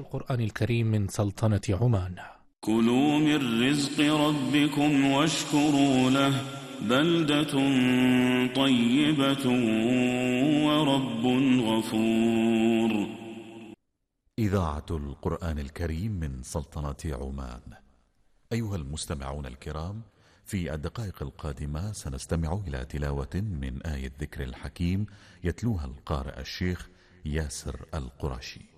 القرآن الكريم من سلطنة عمان. كلوا من رزق ربكم واشكروا له بلدة طيبة ورب غفور. إذاعة القرآن الكريم من سلطنة عمان. أيها المستمعون الكرام، في الدقائق القادمة سنستمع إلى تلاوة من آية الذكر الحكيم يتلوها القارئ الشيخ ياسر القرشي.